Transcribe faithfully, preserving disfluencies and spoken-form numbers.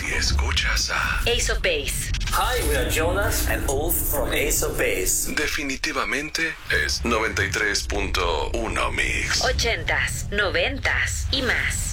Si escuchas a Ace of Base. Hi, we are Jonas and Ulf from Ace of Base. definitivamente es noventa y tres punto uno Mix. Ochentas, noventas y más.